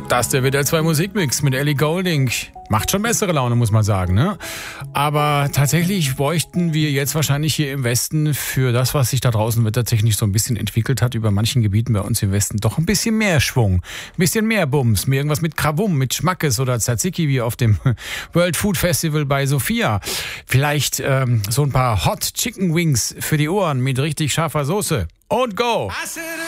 Das ist der WDR 2 Musikmix mit Ellie Goulding. Macht schon bessere Laune, muss man sagen, ne? Aber tatsächlich bräuchten wir jetzt wahrscheinlich hier im Westen für das, was sich da draußen wettertechnisch so ein bisschen entwickelt hat, über manchen Gebieten bei uns im Westen doch ein bisschen mehr Schwung, ein bisschen mehr Bums, mehr irgendwas mit Krawum, mit Schmackes oder Tzatziki wie auf dem World Food Festival bei Sofia. Vielleicht so ein paar Hot Chicken Wings für die Ohren mit richtig scharfer Soße. Und go!